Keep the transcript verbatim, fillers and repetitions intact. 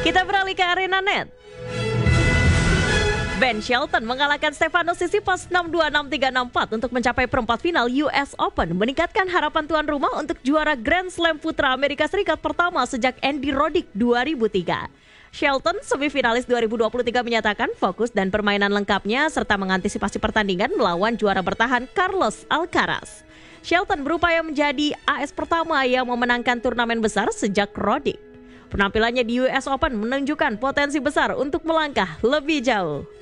Kita beralih ke arena net. Ben Shelton mengalahkan Stefanos Tsitsipas enam dua enam tiga enam empat untuk mencapai perempat final U S Open, meningkatkan harapan tuan rumah untuk juara Grand Slam Putra Amerika Serikat pertama sejak Andy Roddick dua ribu tiga. Shelton, semifinalis dua ribu dua puluh tiga, menyatakan fokus dan permainan lengkapnya serta mengantisipasi pertandingan melawan juara bertahan Carlos Alcaraz. Shelton berupaya menjadi A S pertama yang memenangkan turnamen besar sejak Roddick. Penampilannya di U S Open menunjukkan potensi besar untuk melangkah lebih jauh.